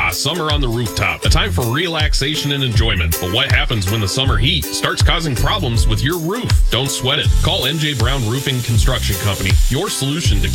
Summer on the rooftop. A time for relaxation and enjoyment. But what happens when the summer heat starts causing problems with your roof? Don't sweat it. Call NJ Brown Roofing Construction Company. Your solution to